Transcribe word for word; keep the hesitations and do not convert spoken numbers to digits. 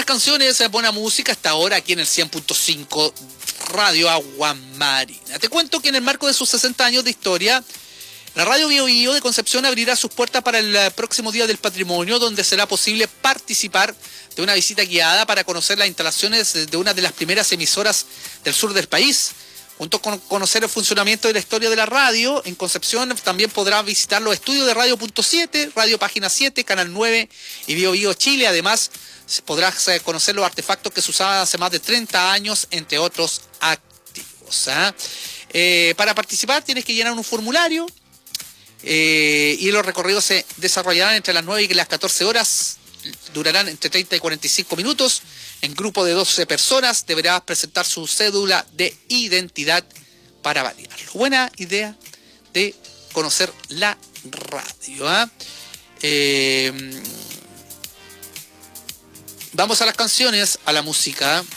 las canciones, buena música hasta ahora aquí en el cien punto cinco Radio Agua Marina. Te cuento que en el marco de sus sesenta años de historia, la Radio Bio Bio de Concepción abrirá sus puertas para el próximo Día del Patrimonio, donde será posible participar de una visita guiada para conocer las instalaciones de una de las primeras emisoras del sur del país. Junto con conocer el funcionamiento de la historia de la radio, en Concepción también podrá visitar los estudios de Radio Punto siete, Radio Página siete, Canal nueve y Bio Bio Chile. Además, podrás conocer los artefactos que se usaban hace más de treinta años, entre otros activos. ¿eh? Eh, para participar tienes que llenar un formulario eh, y los recorridos se desarrollarán entre las nueve y las catorce horas. Durarán entre treinta y cuarenta y cinco minutos. En grupo de doce personas deberá presentar su cédula de identidad para validarlo. Buena idea de conocer la radio. ¿eh? Eh, vamos a las canciones, a la música.